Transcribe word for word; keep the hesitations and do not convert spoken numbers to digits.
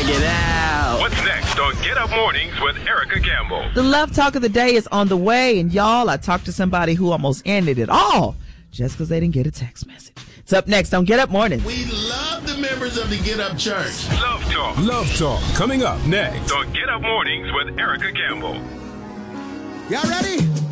Check it out. What's next on Get Up Mornings with Erica Campbell? The Love Talk of the Day is on the way. And y'all, I talked to somebody who almost ended it all just because they didn't get a text message. It's up next on Get Up Mornings. We love the members of the Get Up Church. Love Talk. Love Talk coming up next On Get Up Mornings with Erica Campbell. Y'all ready?